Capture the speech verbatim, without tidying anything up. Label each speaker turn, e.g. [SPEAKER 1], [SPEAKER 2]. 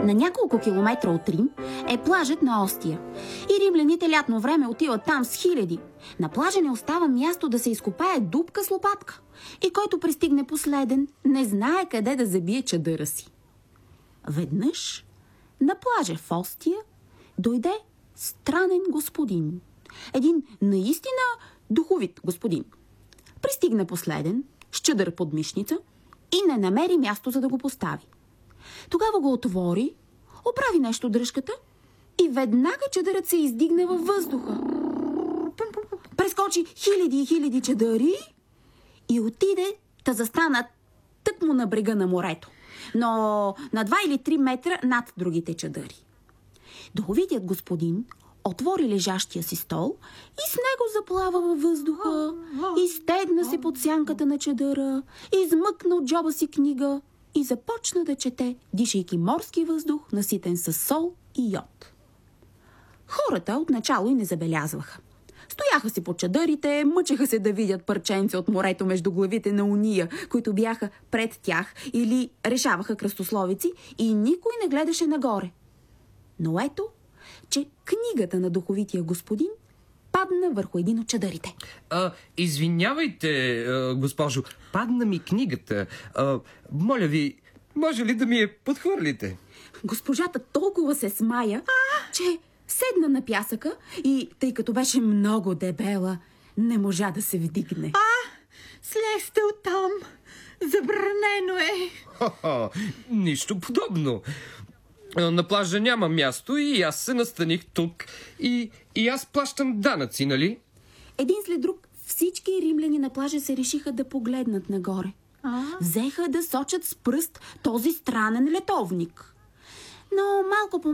[SPEAKER 1] На няколко километра от Рим е плажът на Остия. И римляните лятно време отиват там с хиляди. На плажа не остава място да се изкопае дупка с лопатка. И който пристигне последен, не знае къде да забие чадъра си. Веднъж на плажа в Остия дойде странен господин. Един наистина духовит господин. Пристигна последен, с чадър под мишница и не намери място за да го постави. Тогава го отвори, оправи нещо дръжката и веднага чадърът се издигна във въздуха. Прескочи хиляди и хиляди чадъри и отиде да застана тъкмо на брега на морето, но на два или три метра над другите чадъри. Духовитият господин отвори лежащия си стол и с него заплава във въздуха, изтегна се под сянката на чадъра, измъкна от джоба си книга и започна да чете, дишайки морски въздух, наситен с сол и йод. Хората отначало и не забелязваха. Стояха си под чадърите, мъчеха се да видят парченце от морето между главите на уния, които бяха пред тях, или решаваха кръстословици, и никой не гледаше нагоре. Но ето, че книгата на духовития господин падна върху един от чадърите.
[SPEAKER 2] А, извинявайте, госпожо, падна ми книгата. А, моля ви, може ли да ми я подхвърлите?
[SPEAKER 1] Госпожата толкова се смая, а? че седна на пясъка и, тъй като беше много дебела, не можа да се вдигне.
[SPEAKER 3] А, слезте оттам! Забранено е!
[SPEAKER 2] Ха-ха, нищо подобно. На плажа няма място и аз се настаних тук. И, и аз плащам данъци, нали?
[SPEAKER 1] Един след друг всички римляни на плажа се решиха да погледнат нагоре. А? Взеха да сочат с пръст този странен летовник. Но малко по